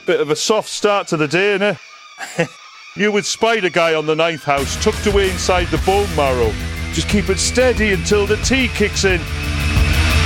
Bit of a soft start to the day, innit? You with Spider Guy on the ninth house, tucked away inside the bone marrow. Just keep it steady until the tea kicks in.